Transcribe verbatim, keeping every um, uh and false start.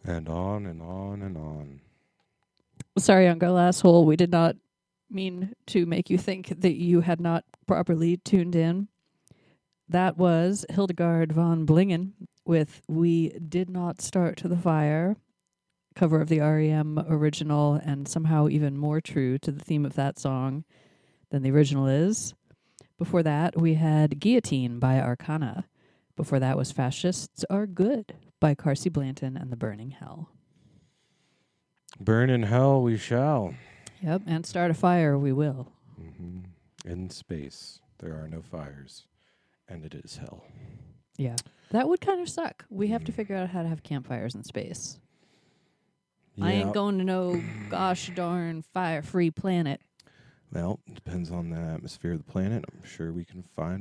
And on and on and on. Sorry, Uncle Asshole. We did not mean to make you think that you had not properly tuned in. That was Hildegard von Blingen with We Did Not Start the Fire, cover of the R E M original, and somehow even more true to the theme of that song than the original is. Before that, we had Guillotine by Arcana. Before that was Fascists Are Good by Carsey Blanton and the Burning Hell. Burn in hell we shall. Yep, and start a fire we will. Mm-hmm. In space, there are no fires, and it is hell. Yeah, that would kind of suck. We have Mm. to figure out how to have campfires in space. Yeah. I ain't going to no gosh darn fire-free planet. Well, it depends on the atmosphere of the planet. I'm sure we can find